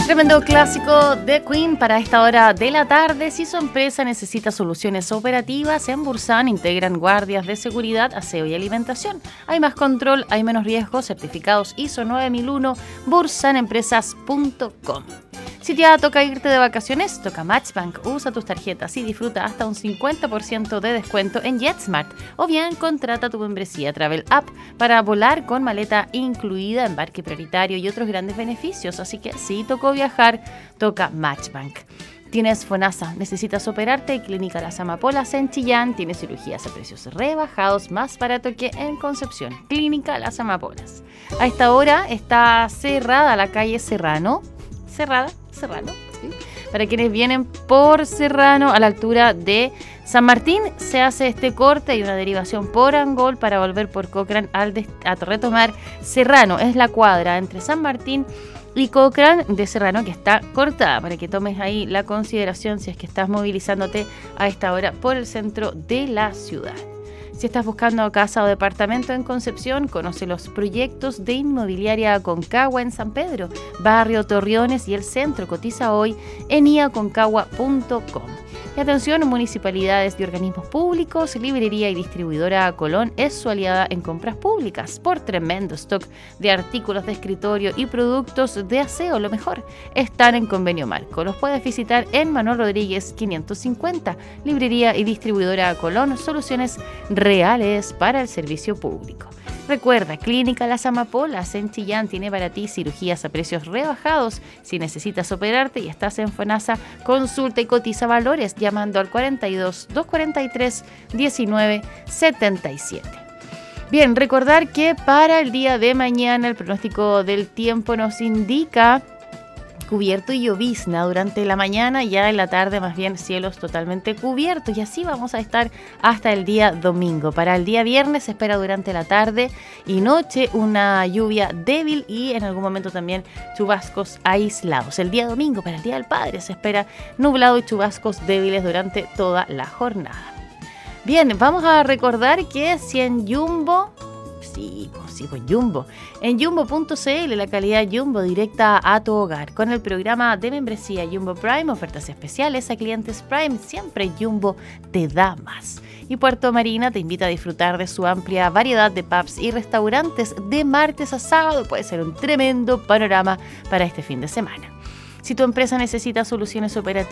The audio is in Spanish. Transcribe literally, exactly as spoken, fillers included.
Tremendo clásico de Queen para esta hora de la tarde. Si su empresa necesita soluciones operativas, en Bursan integran guardias de seguridad, aseo y alimentación. Hay más control, hay menos riesgo. Certificados I S O nueve mil uno, bursan empresas punto com. Si te toca irte de vacaciones, toca Matchbank. Usa tus tarjetas y disfruta hasta un cincuenta por ciento de descuento en JetSmart. O bien, contrata tu membresía Travel App para volar con maleta incluida, embarque prioritario y otros grandes beneficios. Así que si tocó viajar, toca Matchbank. Tienes FONASA, necesitas operarte, Clínica Las Amapolas en Chillán, tiene cirugías a precios rebajados, más barato que en Concepción. Clínica Las Amapolas. A esta hora está cerrada la calle Serrano. Cerrada, Serrano, ¿sí? Para quienes vienen por Serrano a la altura de San Martín, se hace este corte y una derivación por Angol para volver por Cochrane al de, a retomar Serrano. Es la cuadra entre San Martín y Cochrane de Serrano que está cortada, para que tomes ahí la consideración si es que estás movilizándote a esta hora por el centro de la ciudad. Si estás buscando casa o departamento en Concepción, conoce los proyectos de Inmobiliaria Aconcagua en San Pedro, Barrio Torriones y el centro. Cotiza hoy en i aconcagua punto com. Y atención, municipalidades y organismos públicos, librería y distribuidora Colón es su aliada en compras públicas. Por tremendo stock de artículos de escritorio y productos de aseo, lo mejor, están en Convenio Marco. Los puedes visitar en Manuel Rodríguez quinientos cincuenta. Librería y distribuidora Colón, soluciones reales para el servicio público. Recuerda, Clínica Las Amapolas en Chillán tiene para ti cirugías a precios rebajados. Si necesitas operarte y estás en FONASA, consulta y cotiza valores llamando al cuarenta y dos, doscientos cuarenta y tres, diecinueve setenta y siete. Bien, recordar que para el día de mañana el pronóstico del tiempo nos indica cubierto y llovizna durante la mañana, ya en la tarde más bien cielos totalmente cubiertos, y así vamos a estar hasta el día domingo. Para el día viernes se espera durante la tarde y noche una lluvia débil y en algún momento también chubascos aislados. El día domingo, para el Día del Padre, se espera nublado y chubascos débiles durante toda la jornada. Bien, vamos a recordar que si en Jumbo, sí, pues sí, pues Jumbo, en jumbo punto c l, la calidad Jumbo directa a tu hogar. Con el programa de membresía Jumbo Prime, ofertas especiales a clientes Prime, siempre Jumbo te da más. Y Puerto Marina te invita a disfrutar de su amplia variedad de pubs y restaurantes de martes a sábado. Puede ser un tremendo panorama para este fin de semana. Si tu empresa necesita soluciones operativas,